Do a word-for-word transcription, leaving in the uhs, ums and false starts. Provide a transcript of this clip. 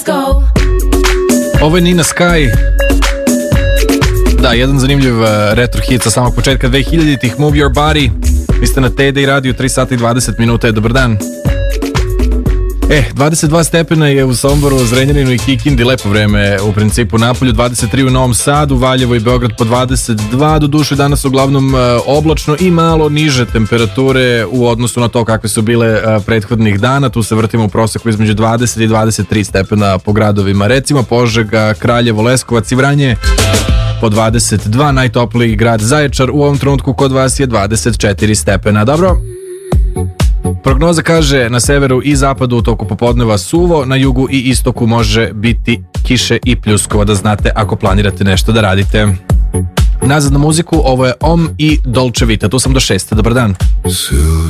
Ovo je Nina Sky. Da, jedan zanimljiv uh, retro hit sa samog početka dvehiljaditih, Move Your Body. Vi ste na T D radiju, tri sata i dvadeset minuta je, dobar dan. E, dvadeset dva stepena je u Somboru, Zrenjaninu i Kikindi, lepo vreme u principu. Napolju dvadeset tri u Novom Sadu, Valjevo i Beograd po dvadeset dva, do duše danas uglavnom uh, oblačno i malo niže temperature u odnosu na to kakve su bile uh, prethodnih dana. Tu se vrtimo u proseku između dvadeset i dvadeset tri stepena po gradovima, recimo Požega, Kraljevo, Leskovac i Vranje po dvadeset dva, najtopliji grad Zaječar u ovom trenutku kod vas je dvadeset četiri stepena. Dobro. Prognoza kaže na severu i zapadu u toku popodneva suvo, na jugu i istoku može biti kiše i pljuskova, da znate ako planirate nešto da radite. Nazad na muziku, ovo je Om i Dolce Vita, tu sam do šeste, dobar dan.